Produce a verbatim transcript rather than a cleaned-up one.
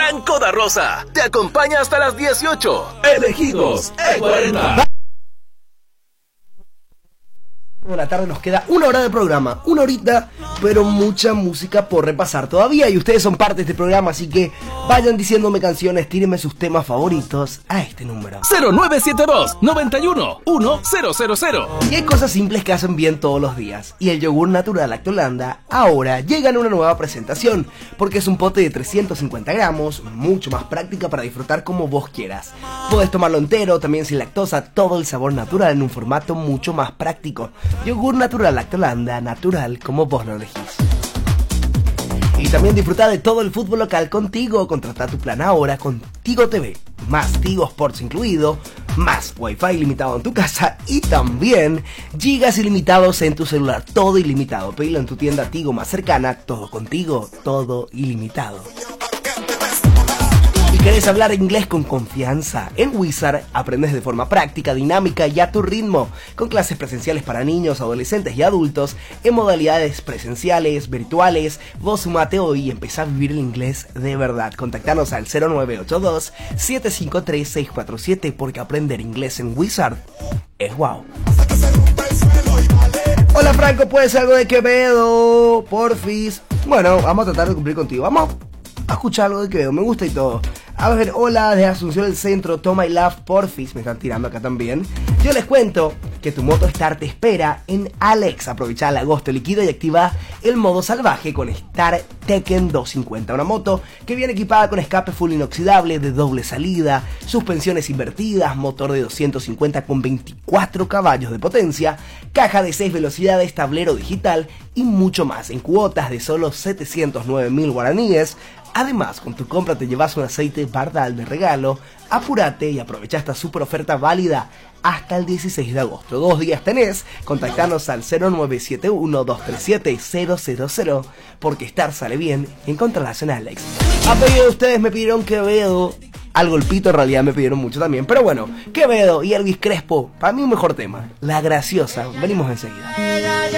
Franco da Rosa te acompaña hasta las dieciocho. Elegidos E cuarenta. De la tarde nos queda una hora de programa, una horita, pero mucha música por repasar todavía y ustedes son parte de este programa, así que vayan diciéndome canciones, tírenme sus temas favoritos a este número cero nueve siete dos, noventa y uno, uno cero cero cero. Y hay cosas simples que hacen bien todos los días, y el yogur natural Lactolanda ahora llega en una nueva presentación, porque es un pote de trescientos cincuenta gramos, mucho más práctica para disfrutar como vos quieras. Podés tomarlo entero, también sin lactosa, todo el sabor natural en un formato mucho más práctico. Yogur natural Lactolanda, natural como vos lo elegís. Y también disfruta de todo el fútbol local contigo. Contrata tu plan ahora con Tigo T V, más Tigo Sports incluido, más Wi-Fi ilimitado en tu casa y también gigas ilimitados en tu celular, todo ilimitado. Pedilo en tu tienda Tigo más cercana, todo contigo, todo ilimitado. ¿Querés hablar inglés con confianza? En Wizard aprendes de forma práctica, dinámica y a tu ritmo, con clases presenciales para niños, adolescentes y adultos, en modalidades presenciales, virtuales. Vos sumate hoy y empezá a vivir el inglés de verdad. Contactanos al cero nueve ocho dos, siete cinco tres, seis cuatro siete porque aprender inglés en Wizard es wow. Hola Franco, ¿puedes algo de Quevedo? Porfis. Bueno, vamos a tratar de cumplir contigo. Vamos a escuchar algo de Quevedo, me gusta y todo. A ver, hola, de Asunción del Centro, Toma y Love, porfis, me están tirando acá también. Yo les cuento que tu moto Star te espera en Alex. Aprovecha el agosto líquido y activa el modo salvaje con Star Tekken doscientos cincuenta. Una moto que viene equipada con escape full inoxidable de doble salida, suspensiones invertidas, motor de doscientos cincuenta con veinticuatro caballos de potencia, caja de seis velocidades, tablero digital y mucho más en cuotas de solo setecientos nueve mil guaraníes. Además, con tu compra te llevas un aceite Bardal de regalo. Apúrate y aprovecha esta super oferta válida hasta el dieciséis de agosto. Dos días tenés. Contactanos al cero nueve siete uno, dos tres siete, cero cero cero porque estar sale bien y encontrarás en Alex. A pedido de ustedes me pidieron Quevedo. Al golpito en realidad me pidieron mucho también. Pero bueno, Quevedo y Elvis Crespo, para mí un mejor tema. La Graciosa. Venimos enseguida.